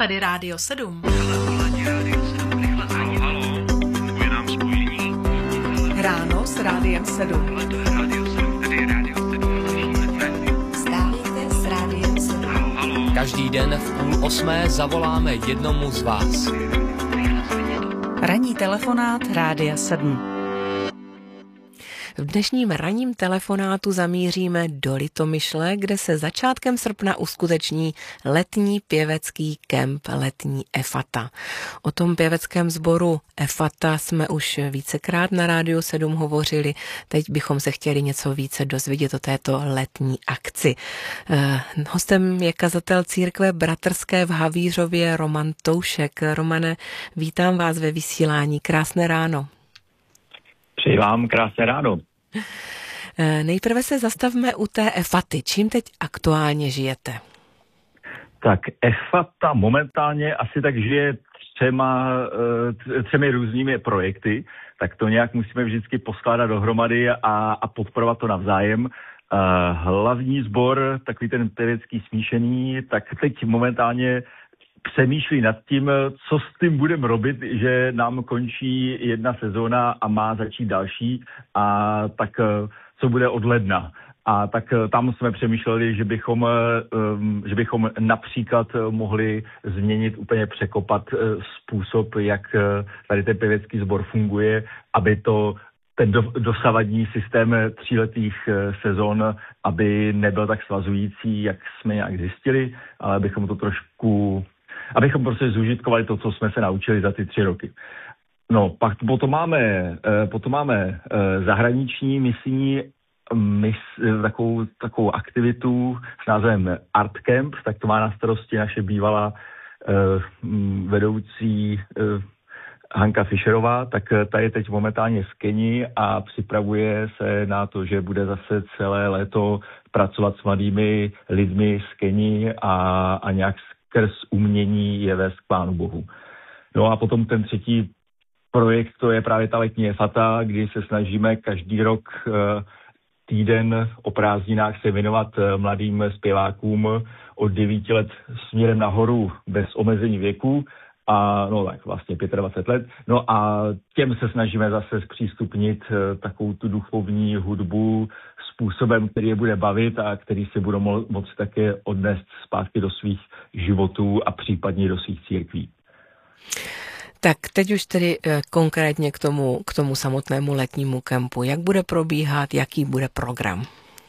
tady Rádio 7. Ráno s Rádiem 7. Vstávejte s Rádiem 7. Každý den v 7:30 zavoláme jednomu z vás. Ranní telefonát Rádia 7. V dnešním ranním telefonátu zamíříme do Litomyšle, kde se začátkem srpna uskuteční letní pěvecký kemp Letní Efata. O tom pěveckém sboru Efata jsme už vícekrát na Rádiu 7 hovořili. Teď bychom se chtěli něco více dozvědět o této letní akci. Hostem je kazatel církve bratrské v Havířově Roman Toušek. Romane, vítám vás ve vysílání. Krásné ráno. Přeji vám krásné ráno. Nejprve se zastavme u té Efaty. Čím teď aktuálně žijete? Tak Efata momentálně asi tak žije třemi různými projekty, tak to nějak musíme vždycky poskládat dohromady a podporovat to navzájem. Hlavní sbor, takový ten pěvecký smíšený, tak teď momentálně přemýšlí nad tím, co s tím budeme robit, že nám končí jedna sezóna a má začít další, a tak co bude od ledna. A tak tam jsme přemýšleli, že bychom například mohli změnit, úplně překopat způsob, jak tady ten pěvecký sbor funguje, aby to ten dosavadní systém 3letých sezon, aby nebyl tak svazující, jak jsme nějak zjistili, ale abychom prostě zúžitkovali to, co jsme se naučili za ty 3 roky. No, pak potom máme zahraniční misijní takovou aktivitu s názvem Art Camp, tak to má na starosti naše bývalá vedoucí Hanka Fischerová, tak ta je teď momentálně v Keni a připravuje se na to, že bude zase celé léto pracovat s mladými lidmi z Keni a nějak skrz umění je vést k Pánu Bohu. No a potom ten třetí projekt, to je právě ta Letní Efata, kdy se snažíme každý rok týden o prázdninách se věnovat mladým zpěvákům od 9 let směrem nahoru bez omezení věku, a no tak vlastně 25 let. No a těm se snažíme zase zpřístupnit takovou tu duchovní hudbu způsobem, který je bude bavit a který si budou moci také odnést zpátky do svých životů a případně do svých církví. Tak teď už tedy konkrétně k tomu samotnému letnímu kempu. Jak bude probíhat, jaký bude program?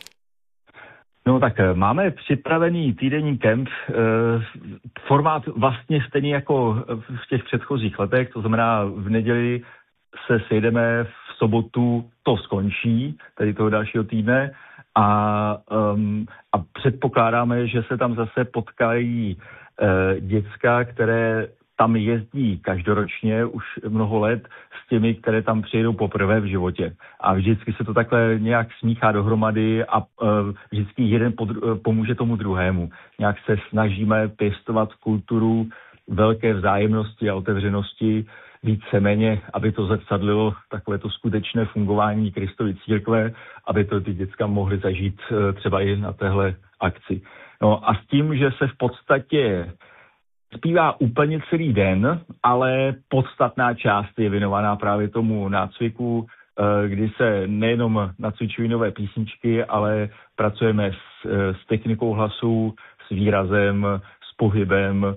No tak máme připravený týdenní kemp, formát vlastně stejný jako v těch předchozích letech, to znamená v neděli se sejdeme, v sobotu to skončí, tady toho dalšího týdne, a předpokládáme, že se tam zase potkají děcka, které tam jezdí každoročně už mnoho let s těmi, které tam přijedou poprvé v životě. A vždycky se to takhle nějak smíchá dohromady a vždycky jeden pomůže tomu druhému. Nějak se snažíme pěstovat kulturu velké vzájemnosti a otevřenosti víceméně, aby to zrcadlilo takové to skutečné fungování Kristovy církve, aby to ty děcka mohly zažít třeba i na téhle akci. No a s tím, že se v podstatě zpívá úplně celý den, ale podstatná část je věnovaná právě tomu nácviku, kdy se nejenom nacvičují nové písničky, ale pracujeme s technikou hlasu, s výrazem, s pohybem,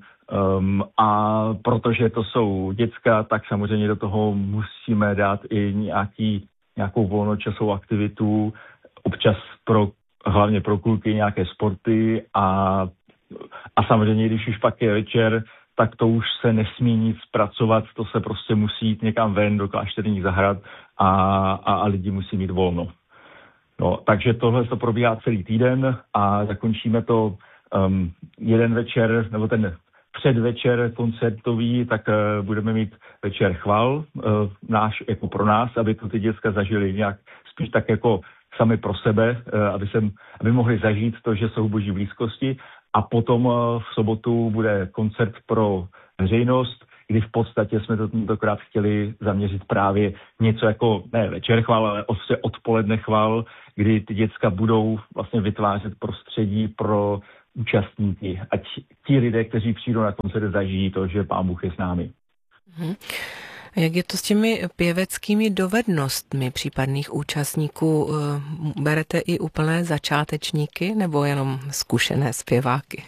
a protože to jsou děcka, tak samozřejmě do toho musíme dát i nějakou volnočasovou aktivitu, občas hlavně pro kluky nějaké sporty, a samozřejmě, když už pak je večer, tak to už se nesmí nic pracovat, to se prostě musí jít někam ven do klášterních zahrad a lidi musí mít volno. No, takže tohle to probíhá celý týden a zakončíme to jeden večer, nebo ten předvečer koncertový, tak budeme mít večer chval, jako pro nás, aby to ty děcka zažili nějak spíš tak jako sami pro sebe, aby mohli zažít to, že jsou v Boží blízkosti. A potom v sobotu bude koncert pro veřejnost, kdy v podstatě jsme to tentokrát chtěli zaměřit právě něco jako, ne večer chval, ale odpoledne chval, kdy ty děcka budou vlastně vytvářet prostředí pro účastníky, ať ti lidé, kteří přijdou na koncert, zažijí to, že Pán Bůh je s námi. Jak je to s těmi pěveckými dovednostmi případných účastníků? Berete i úplné začátečníky nebo jenom zkušené zpěváky?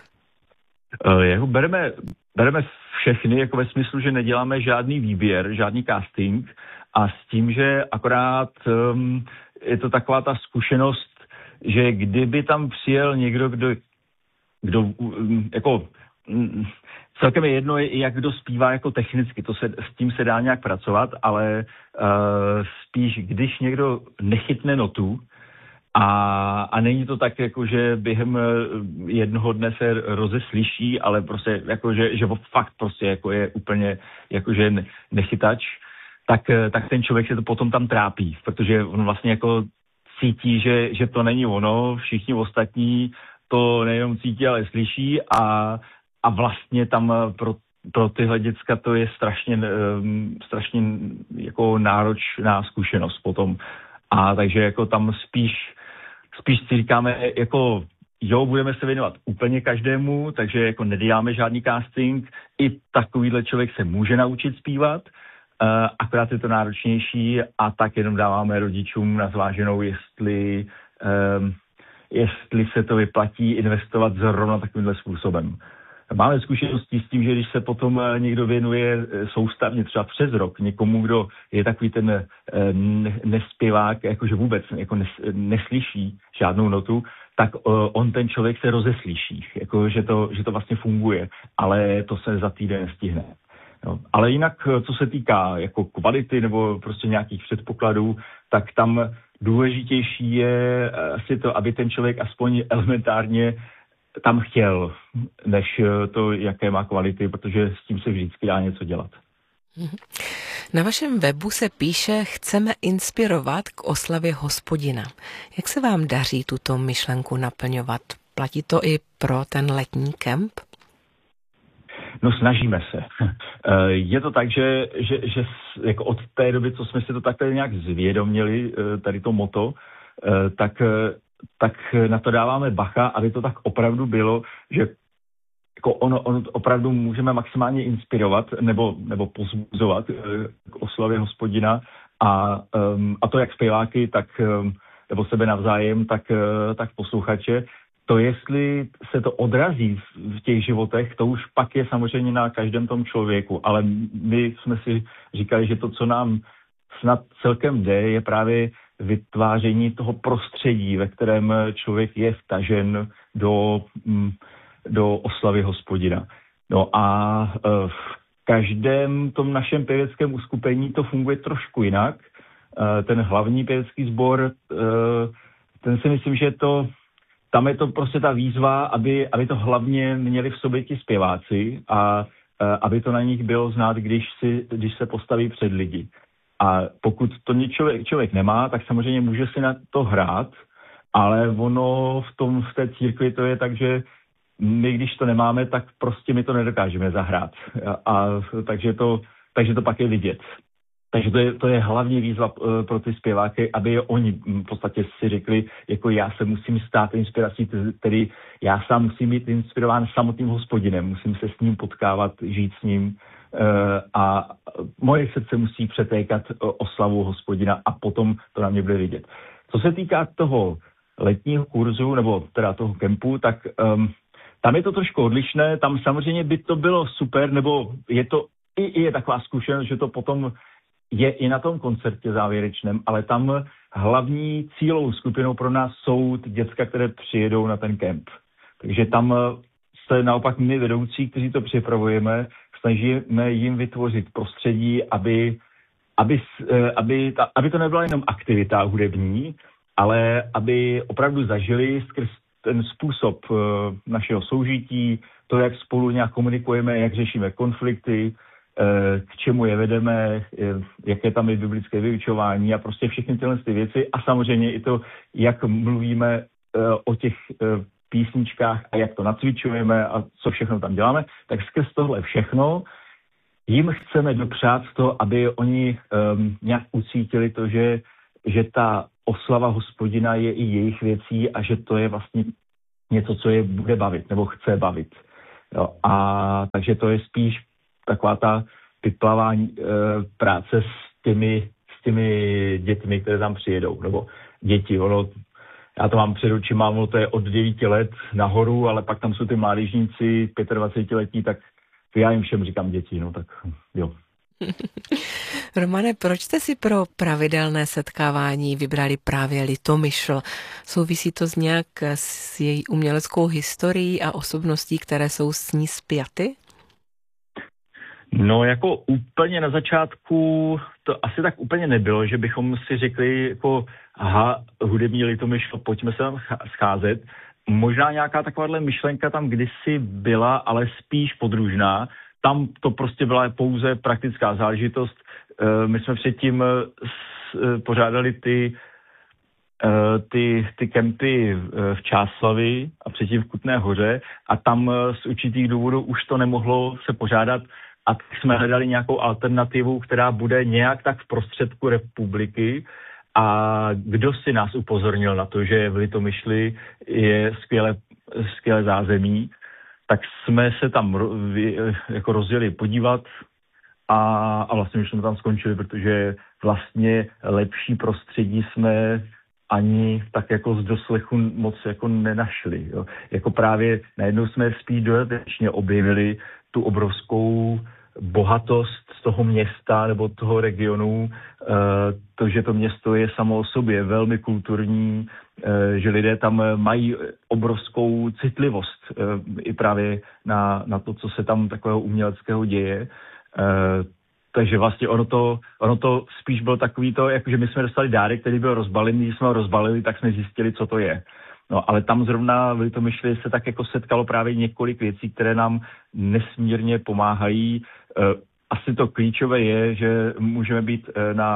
Bereme všechny, jako ve smyslu, že neděláme žádný výběr, žádný casting a s tím, že akorát je to taková ta zkušenost, že kdyby tam přijel někdo, kdo jako celkem je jedno, jak kdo zpívá jako technicky, s tím se dá nějak pracovat, ale spíš, když někdo nechytne notu a není to tak, jako že během jednoho dne se rozeslyší, ale prostě jako, že fakt prostě jako je úplně jakože nechytač, tak ten člověk se to potom tam trápí, protože on vlastně jako cítí, že to není ono, všichni ostatní to nejenom cítí, ale slyší a vlastně tam pro tyhle děcka to je strašně jako náročná zkušenost potom. A takže jako tam spíš si říkáme, jako jo, budeme se věnovat úplně každému, takže jako neděláme žádný casting, i takovýhle člověk se může naučit zpívat, akorát je to náročnější a tak jenom dáváme rodičům na zváženou, jestli se to vyplatí investovat zrovna takovýmhle způsobem. Máme zkušenosti s tím, že když se potom někdo věnuje soustavně třeba přes rok někomu, kdo je takový ten nespěvák, jakože vůbec jako neslyší žádnou notu, tak on ten člověk se rozeslyší, jako, že to vlastně funguje, ale to se za týden nestihne. No, ale jinak, co se týká jako kvality nebo prostě nějakých předpokladů, tak tam důležitější je asi to, aby ten člověk aspoň elementárně tam chtěl, než to, jaké má kvality, protože s tím se vždycky dá něco dělat. Na vašem webu se píše, chceme inspirovat k oslavě Hospodina. Jak se vám daří tuto myšlenku naplňovat? Platí to i pro ten letní kemp? No, snažíme se. Je to tak, že jako od té doby, co jsme si to takhle nějak zvědomili, tady to motto, tak na to dáváme bacha, aby to tak opravdu bylo, že jako ono opravdu můžeme maximálně inspirovat nebo pozbuzovat k oslavě Hospodina a to jak zpěváky, tak nebo sebe navzájem, tak posluchače. To, jestli se to odrazí v těch životech, to už pak je samozřejmě na každém tom člověku, ale my jsme si říkali, že to, co nám snad celkem jde, je právě vytváření toho prostředí, ve kterém člověk je vtažen do oslavy Hospodina. No a v každém tom našem pěveckém uskupení to funguje trošku jinak. Ten hlavní pěvecký sbor, ten si myslím, že tam je to prostě ta výzva, aby to hlavně měli v sobě ti zpěváci a aby to na nich bylo znát, když se postaví před lidi. A pokud to člověk nemá, tak samozřejmě může si na to hrát, ale ono v té církvi to je tak, že my, když to nemáme, tak prostě my to nedokážeme zahrát. Takže to pak je vidět. Takže to je hlavní výzva pro ty zpěváky, aby oni v podstatě si řekli, jako já se musím stát inspirací, tedy já sám musím být inspirován samotným Hospodinem, musím se s ním potkávat, žít s ním a moje srdce musí přetékat oslavu Hospodina a potom to na mě bude vidět. Co se týká toho letního kurzu, nebo teda toho kempu, tak tam je to trošku odlišné, tam samozřejmě by to bylo super, nebo je to je taková zkušenost, že to potom je i na tom koncertě závěrečném, ale tam hlavní cílovou skupinou pro nás jsou ty děcka, které přijedou na ten kemp. Takže tam se naopak my vedoucí, kteří to připravujeme, snažíme jim vytvořit prostředí, aby to nebyla jenom aktivita hudební, ale aby opravdu zažili skrz ten způsob našeho soužití, to, jak spolu nějak komunikujeme, jak řešíme konflikty, k čemu je vedeme, jaké tam je biblické vyučování a prostě všechny tyhle věci a samozřejmě i to, jak mluvíme o těch písničkách a jak to nacvičujeme a co všechno tam děláme, tak skrz tohle všechno jim chceme dopřát to, aby oni nějak ucítili to, že ta oslava Hospodina je i jejich věcí a že to je vlastně něco, co je bude bavit nebo chce bavit. Jo, a takže to je spíš taková ta vyplavání práce s těmi dětmi, které tam přijedou, nebo děti. Já to mám před očima, to je od 9 let nahoru, ale pak tam jsou ty mládežníci 25letí, tak já jim všem říkám děti, tak jo. Romane, proč jste si pro pravidelné setkávání vybrali právě Litomyšl? Souvisí to nějak s její uměleckou historií a osobností, které jsou s ní spjaty? No jako úplně na začátku to asi tak úplně nebylo, že bychom si řekli jako hudební Litomyšl, pojďme se tam scházet. Možná nějaká takováhle myšlenka tam kdysi byla, ale spíš podružná. Tam to prostě byla pouze praktická záležitost. My jsme předtím pořádali ty kempy v Čáslavi a předtím v Kutné Hoře a tam z určitých důvodů už to nemohlo se pořádat a tak jsme hledali nějakou alternativu, která bude nějak tak v prostředku republiky. A kdo si nás upozornil na to, že v Litomyšli je skvělé zázemí, tak jsme se tam jako rozjeli podívat a vlastně už jsme tam skončili, protože vlastně lepší prostředí jsme ani tak jako z doslechu moc jako nenašli. Jo. Jako právě najednou jsme spíš dodatečně objevili tu obrovskou bohatost z toho města nebo toho regionu, to, že to město je samo o sobě velmi kulturní, že lidé tam mají obrovskou citlivost i právě na to, co se tam takového uměleckého děje. Takže vlastně ono to spíš bylo takový to, jakože my jsme dostali dárek, který byl rozbalený, když jsme ho rozbalili, tak jsme zjistili, co to je. No, ale tam zrovna v Litomyšli se tak jako setkalo právě několik věcí, které nám nesmírně pomáhají. Asi to klíčové je, že můžeme být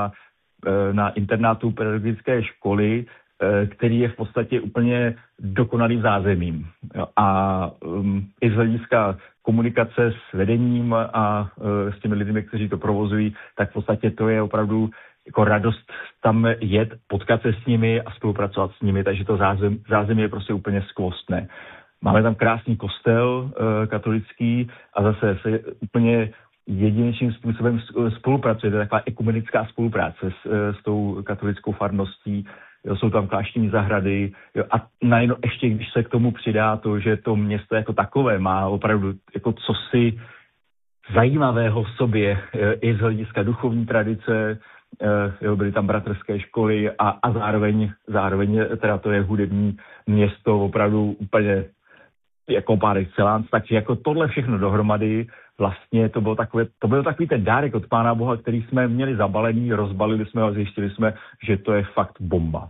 na internátu pedagogické školy, který je v podstatě úplně dokonalým zázemím. A i z hlediska komunikace s vedením a s těmi lidmi, kteří to provozují, tak v podstatě to je opravdu jako radost tam jet, potkat se s nimi a spolupracovat s nimi, takže to zázemí je prostě úplně skvostné. Máme tam krásný kostel katolický a zase se úplně jedinečným způsobem spolupracuje, to je taková ekumenická spolupráce s tou katolickou farností, jsou tam klášterní zahrady a najednou ještě, když se k tomu přidá to, že to město jako takové má opravdu jako cosi zajímavého v sobě i z hlediska duchovní tradice, byly tam bratrské školy a zároveň teda to je hudební město opravdu úplně jako par excellence, takže jako tohle všechno dohromady vlastně to byl takový ten dárek od Pána Boha, který jsme měli zabalený, rozbalili jsme ho a zjistili jsme, že to je fakt bomba.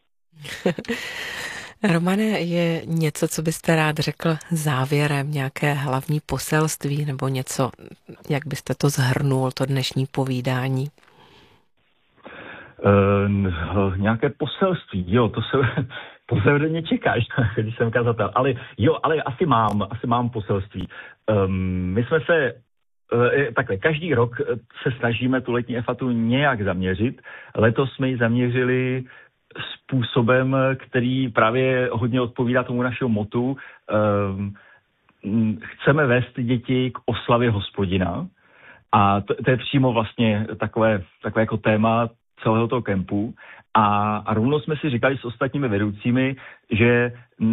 Romane, je něco, co byste rád řekl závěrem, nějaké hlavní poselství nebo něco, jak byste to shrnul, to dnešní povídání? Nějaké poselství, jo, to se ode mě čekáš, když jsem kazatel, ale asi mám poselství. My jsme se takhle, každý rok se snažíme tu letní EFATu nějak zaměřit. Letos jsme ji zaměřili způsobem, který právě hodně odpovídá tomu našemu motu. Chceme vést děti k oslavě Hospodina a to je přímo vlastně takové jako téma celého toho kempu. A rovnou jsme si říkali s ostatními vedoucími, že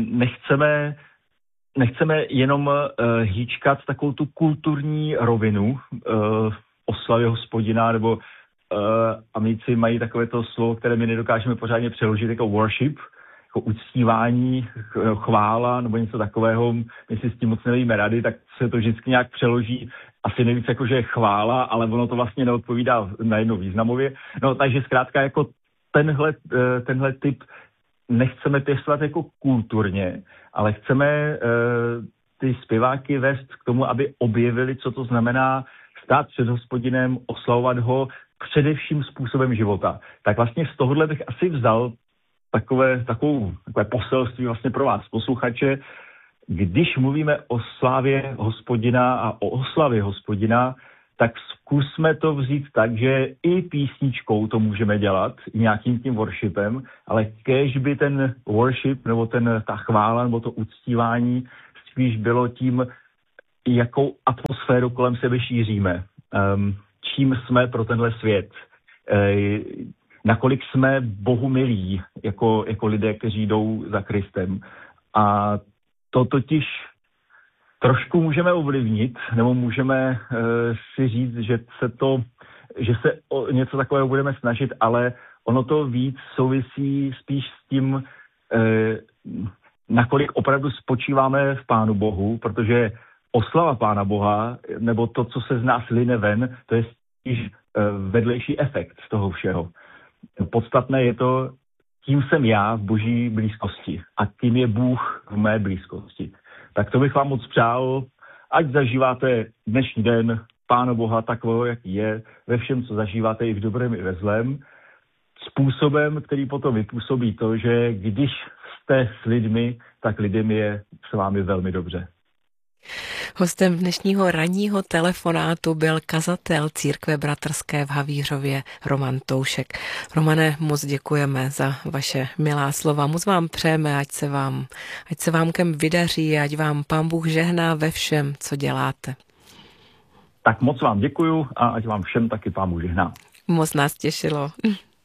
nechceme jenom hýčkat takovou tu kulturní rovinu oslavy Hospodina, nebo Amici mají takové to slovo, které my nedokážeme pořádně přeložit, jako worship, jako uctívání, chvála nebo něco takového. My si s tím moc nevíme rady, tak se to vždycky nějak přeloží asi nejvíc jako, že chvála, ale ono to vlastně neodpovídá najednou významově. No takže zkrátka jako tenhle typ nechceme pěstovat jako kulturně, ale chceme ty zpěváky vést k tomu, aby objevili, co to znamená stát před Hospodinem, oslavovat ho především způsobem života. Tak vlastně z tohohle bych asi vzal takové poselství vlastně pro vás, posluchače. Když mluvíme o slávě Hospodina a o oslavě Hospodina, tak zkusme to vzít tak, že i písničkou to můžeme dělat, nějakým tím worshipem, ale kéž by ten worship, nebo ta chvála, nebo to uctívání spíš bylo tím, jakou atmosféru kolem sebe šíříme, čím jsme pro tenhle svět, nakolik jsme Bohu milí, jako lidé, kteří jdou za Kristem. A to totiž trošku můžeme ovlivnit, nebo můžeme si říct, že se o něco takového budeme snažit, ale ono to víc souvisí spíš s tím, nakolik opravdu spočíváme v Pánu Bohu, protože oslava Pána Boha, nebo to, co se z nás line ven, to je spíš vedlejší efekt z toho všeho. Podstatné je to, tím jsem já v Boží blízkosti a tím je Bůh v mé blízkosti. Tak to bych vám moc přál, ať zažíváte dnešní den Pána Boha takového, jaký je, ve všem, co zažíváte i v dobrém, i ve zlém, způsobem, který potom vypůsobí to, že když jste s lidmi, tak lidem je s vámi velmi dobře. Hostem dnešního ranního telefonátu byl kazatel Církve bratrské v Havířově Roman Toušek. Romane, moc děkujeme za vaše milá slova. Moc vám přejeme, ať se vám kemp vydaří, ať vám Pán Bůh žehná ve všem, co děláte. Tak moc vám děkuju a ať vám všem taky Pán Bůh žehná. Moc nás těšilo.